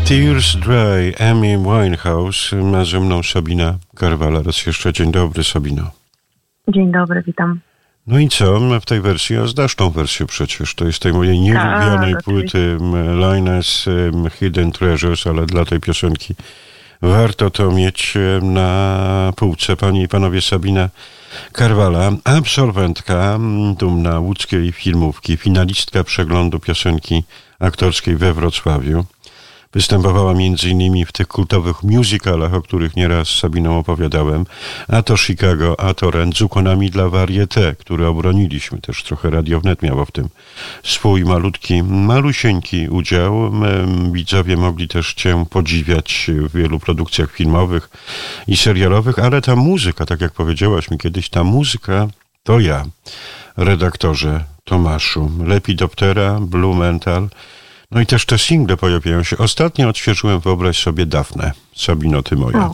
Tears Dry, Amy Winehouse, a ze mną Sabina Karwala. Raz jeszcze dzień dobry, Sabino. Dzień dobry, witam. No i co w tej wersji? A znasz tą wersję przecież. To jest tej mojej nielubianej płyty Lioness Hidden Treasures, ale dla tej piosenki warto to mieć na półce. Panie i panowie, Sabina Karwala, absolwentka dumna łódzkiej filmówki, finalistka przeglądu piosenki aktorskiej we Wrocławiu. Występowała m.in. w tych kultowych musicalach, o których nieraz z Sabiną opowiadałem. A to Chicago, a to Rent z ukonami dla Varieté, które obroniliśmy. Też trochę Radio Wnet miało w tym swój malusieńki udział. Widzowie mogli też cię podziwiać w wielu produkcjach filmowych i serialowych, ale ta muzyka, tak jak powiedziałaś mi kiedyś, ta muzyka to ja, redaktorze Tomaszu. Lepidoptera, Blue Mental. No i też te single pojawiają się. Ostatnio odświeżyłem, wyobraź sobie, Dafnę. Sabino, ty moja.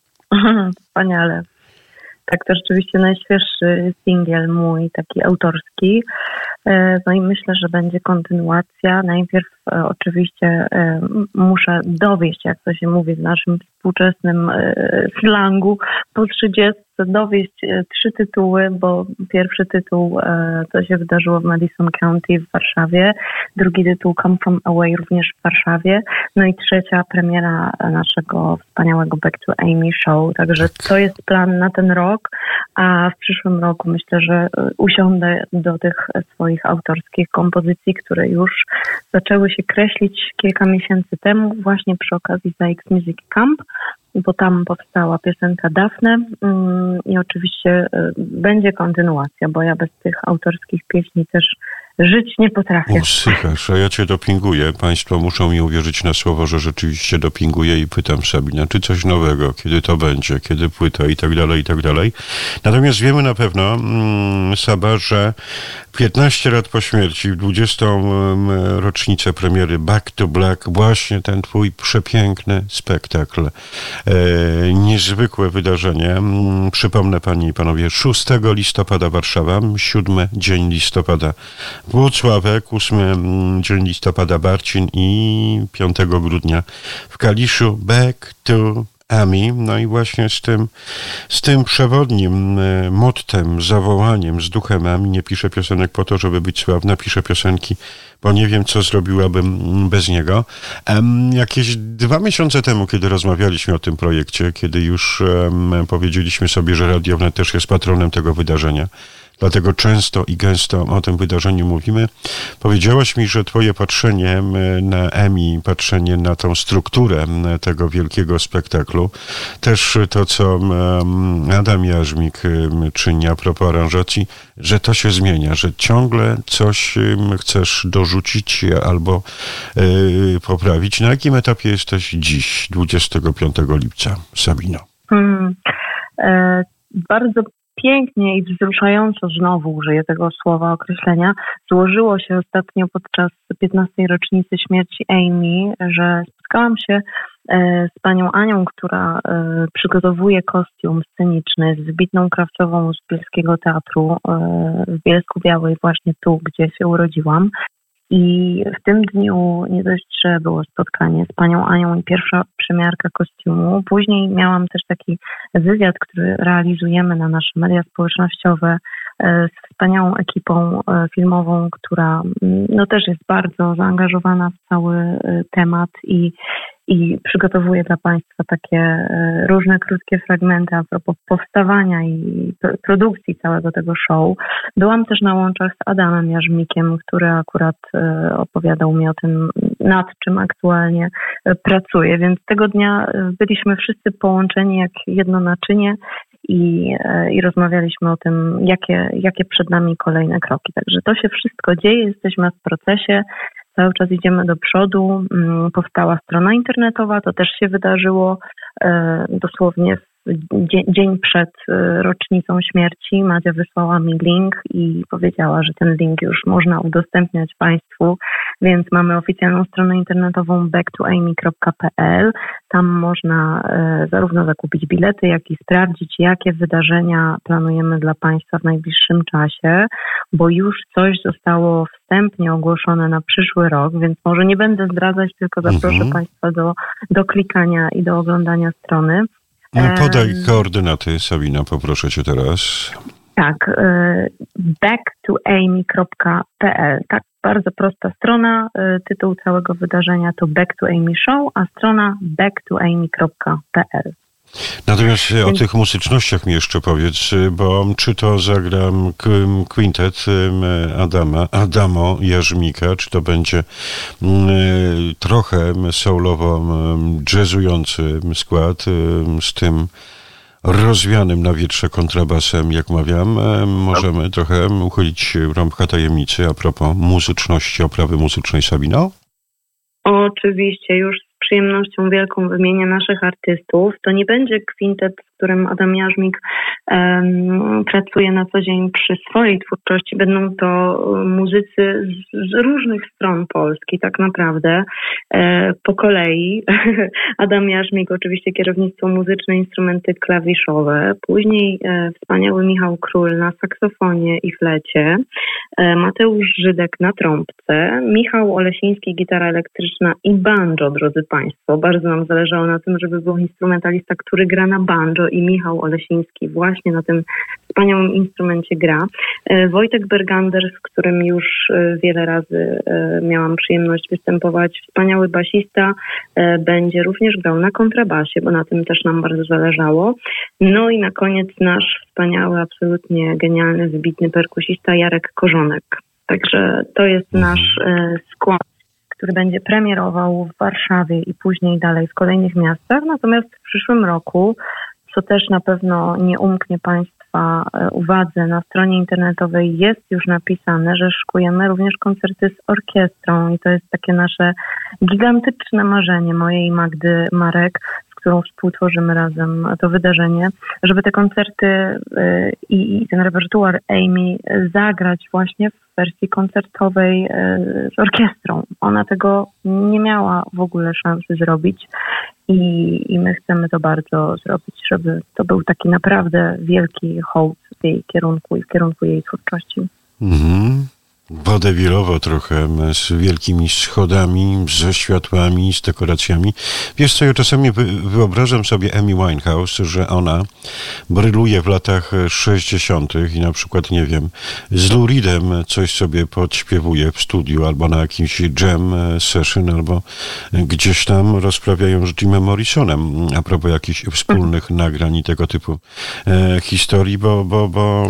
Wspaniale. Tak, to rzeczywiście najświeższy singiel mój, taki autorski. No i myślę, że będzie kontynuacja. Najpierw oczywiście muszę dowieść, jak to się mówi w naszym współczesnym slangu, po 30 dowieść 3 tytuły, bo pierwszy tytuł to się wydarzyło w Madison County w Warszawie, drugi tytuł Come From Away również w Warszawie, no i trzecia premiera naszego wspaniałego Back to Amy show, także to jest plan na ten rok, a w przyszłym roku myślę, że usiądę do tych swoich autorskich kompozycji, które już zaczęły się kreślić kilka miesięcy temu, właśnie przy okazji ZX Music Camp, bo tam powstała piosenka Dafne i oczywiście będzie kontynuacja, bo ja bez tych autorskich pieśni też żyć nie potrafię. Usychasz, a ja cię dopinguję. Państwo muszą mi uwierzyć na słowo, że rzeczywiście dopinguję i pytam Sabina, czy coś nowego, kiedy to będzie, kiedy płyta i tak dalej, i tak dalej. Natomiast wiemy na pewno, Saba, że 15 lat po śmierci, w 20. rocznicę premiery Back to Black, właśnie ten twój przepiękny spektakl. Niezwykłe wydarzenie. Przypomnę, panie i panowie, 6 listopada Warszawa, 7 dzień listopada Włocławek, 8 dzień listopada Barcin i 5 grudnia w Kaliszu Back to Amy. No i właśnie z tym przewodnim mottem, zawołaniem, z duchem Amy nie piszę piosenek po to, żeby być sławna, piszę piosenki, bo nie wiem, co zrobiłabym bez niego. Jakieś 2 miesiące temu, kiedy rozmawialiśmy o tym projekcie, kiedy już powiedzieliśmy sobie, że Radio Wnet też jest patronem tego wydarzenia, dlatego często i gęsto o tym wydarzeniu mówimy. Powiedziałaś mi, że twoje patrzenie na Amy, patrzenie na tą strukturę tego wielkiego spektaklu, też to, co Adam Jarzmik czyni a propos aranżacji, że to się zmienia, że ciągle coś chcesz dorzucić albo poprawić. Na jakim etapie jesteś dziś, 25 lipca, Sabino? Bardzo pięknie i wzruszająco, znowu użyję tego słowa, określenia, złożyło się ostatnio podczas 15. rocznicy śmierci Amy, że spotkałam się z panią Anią, która przygotowuje kostium sceniczny z wybitną krawcową z Bielskiego Teatru w Bielsku-Białej, właśnie tu, gdzie się urodziłam. I w tym dniu nie dość, że było spotkanie z panią Anią i pierwsza przymiarka kostiumu. Później miałam też taki wywiad, który realizujemy na nasze media społecznościowe z wspaniałą ekipą filmową, która no też jest bardzo zaangażowana w cały temat i przygotowuje dla Państwa takie różne krótkie fragmenty a propos powstawania i produkcji całego tego show. Byłam też na łączach z Adamem Jarzmikiem, który akurat opowiadał mi o tym, nad czym aktualnie pracuje, więc tego dnia byliśmy wszyscy połączeni jak jedno naczynie i rozmawialiśmy o tym, jakie przed nami kolejne kroki. Także to się wszystko dzieje, jesteśmy w procesie. Cały czas idziemy do przodu. Powstała strona internetowa, to też się wydarzyło dosłownie dzień przed rocznicą śmierci Madzia wysłała mi link i powiedziała, że ten link już można udostępniać Państwu, więc mamy oficjalną stronę internetową backtoamy.pl. Tam można zarówno zakupić bilety, jak i sprawdzić, jakie wydarzenia planujemy dla Państwa w najbliższym czasie, bo już coś zostało wstępnie ogłoszone na przyszły rok, więc może nie będę zdradzać, tylko zaproszę Państwa do klikania i do oglądania strony. Podaj koordynaty, Sabina, poproszę Cię teraz. Tak, backtoamy.pl. Tak, bardzo prosta strona. Tytuł całego wydarzenia to Back to Amy Show, a strona backtoamy.pl. Natomiast o tych muzycznościach mi jeszcze powiedz, bo czy to zagram kwintet Adamo Jarzmika, czy to będzie trochę soulowo-jazzujący skład z tym rozwianym na wietrze kontrabasem, jak mawiam. Możemy trochę uchylić rąbka tajemnicy a propos muzyczności, oprawy muzycznej, Sabino? Oczywiście, już z przyjemnością wielką wymienię naszych artystów. To nie będzie kwintet, w którym Adam Jarzmik pracuje na co dzień przy swojej twórczości. Będą to muzycy z różnych stron Polski, tak naprawdę, po kolei. Adam Jarzmik, oczywiście kierownictwo muzyczne, instrumenty klawiszowe. Później wspaniały Michał Król na saksofonie i flecie. Mateusz Żydek na trąbce. Michał Olesiński, gitara elektryczna i banjo, drodzy Państwo. Bardzo nam zależało na tym, żeby był instrumentalista, który gra na banjo i Michał Olesiński właśnie na tym wspaniałym instrumencie gra. Wojtek Bergander, z którym już wiele razy miałam przyjemność występować, wspaniały basista, będzie również grał na kontrabasie, bo na tym też nam bardzo zależało. No i na koniec nasz wspaniały, absolutnie genialny, wybitny perkusista Jarek Korzonek. Także to jest nasz skład, który będzie premierował w Warszawie i później dalej w kolejnych miastach. Natomiast w przyszłym roku, co też na pewno nie umknie Państwa uwadze, na stronie internetowej jest już napisane, że szykujemy również koncerty z orkiestrą i to jest takie nasze gigantyczne marzenie mojej Magdy Marek, z którą współtworzymy razem to wydarzenie, żeby te koncerty i ten repertuar Amy zagrać właśnie w wersji koncertowej z orkiestrą. Ona tego nie miała w ogóle szansy zrobić i my chcemy to bardzo zrobić, żeby to był taki naprawdę wielki hołd w jej kierunku i w kierunku jej twórczości. Wodewilowo trochę, z wielkimi schodami, ze światłami, z dekoracjami. Wiesz co, ja czasami wyobrażam sobie Amy Winehouse, że ona bryluje w latach 60. i na przykład, nie wiem, z Lou Reedem coś sobie podśpiewuje w studiu, albo na jakimś jam session, albo gdzieś tam rozprawiają z Jimem Morrisonem a propos jakichś wspólnych nagrań i tego typu historii, bo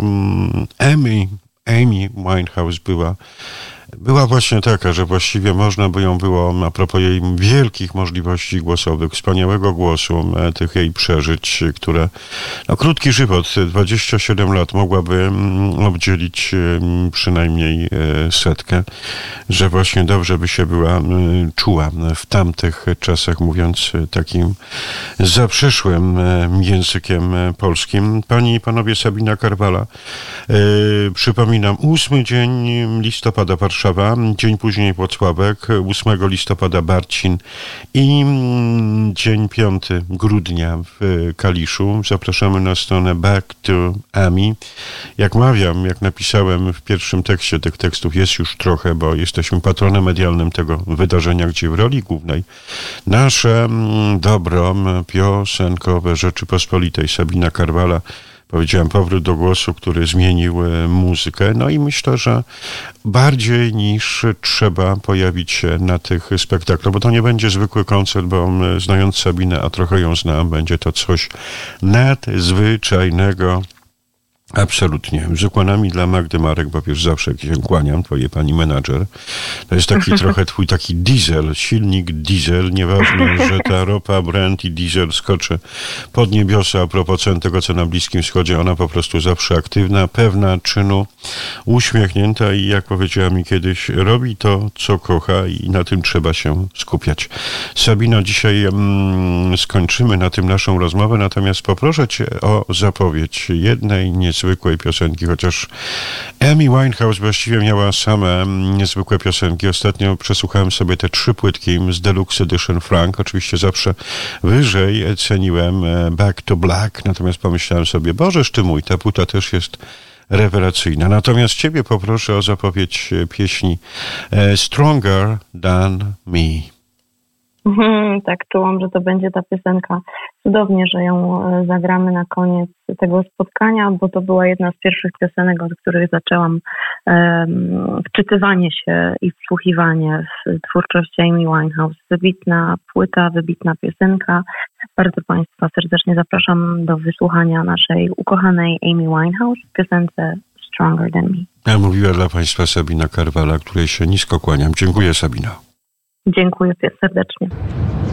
Amy Winehouse była właśnie taka, że właściwie można by ją było, a propos jej wielkich możliwości głosowych, wspaniałego głosu, tych jej przeżyć, które, krótki żywot, 27 lat mogłaby obdzielić przynajmniej 100, że właśnie dobrze by się była czuła w tamtych czasach, mówiąc takim zaprzeszłym językiem polskim. Panie i panowie, Sabina Karwala, przypominam, 8 dzień listopada Warszawa, dzień później Włocławek, 8 listopada Barcin i dzień 5 grudnia w Kaliszu. Zapraszamy na stronę Back to Amy. Jak mawiam, jak napisałem w pierwszym tekście, tych tekstów jest już trochę, bo jesteśmy patronem medialnym tego wydarzenia, gdzie w roli głównej nasze dobro piosenkowe Rzeczypospolitej, Sabina Karwala, powiedziałem, powrót do głosu, który zmienił muzykę. No i myślę, że bardziej niż trzeba pojawić się na tych spektaklach, bo to nie będzie zwykły koncert, bo znając Sabinę, a trochę ją znam, będzie to coś nadzwyczajnego. Absolutnie. Z ukłonami dla Magdy Marek, bo wiesz, zawsze się kłaniam, twojej pani menadżer. To jest taki trochę twój taki diesel, silnik diesel. Nieważne, że ta ropa, Brent i diesel skoczy pod niebiosa a propos cen tego, co na Bliskim Wschodzie. Ona po prostu zawsze aktywna, pewna czynu, uśmiechnięta i jak powiedziała mi kiedyś, robi to, co kocha i na tym trzeba się skupiać. Sabino, dzisiaj skończymy na tym naszą rozmowę, natomiast poproszę cię o zapowiedź jednej niezwykłej piosenki, chociaż Amy Winehouse właściwie miała same niezwykłe piosenki. Ostatnio przesłuchałem sobie te 3 płytki z Deluxe Edition Frank. Oczywiście zawsze wyżej ceniłem Back to Black, natomiast pomyślałem sobie, Bożeż ty mój, ta płyta też jest rewelacyjna. Natomiast ciebie poproszę o zapowiedź pieśni Stronger Than Me. Tak, czułam, że to będzie ta piosenka. Cudownie, że ją zagramy na koniec tego spotkania, bo to była jedna z pierwszych piosenek, od których zaczęłam wczytywanie się i wsłuchiwanie w twórczość Amy Winehouse. Wybitna płyta, wybitna piosenka. Bardzo Państwa serdecznie zapraszam do wysłuchania naszej ukochanej Amy Winehouse w piosence Stronger Than Me. Ja mówiła dla Państwa Sabina Karwala, której się nisko kłaniam. Dziękuję, Sabino. Dziękuję serdecznie.